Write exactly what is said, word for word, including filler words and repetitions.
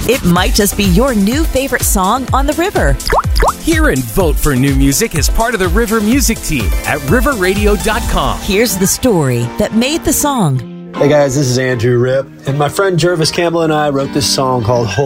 It might just be your new favorite song on the river. Hear and vote for new music as part of the River Music Team at river radio dot com. Here's the story that made the song. Hey guys, this is Andrew Ripp, and my friend Jervis Campbell and I wrote this song called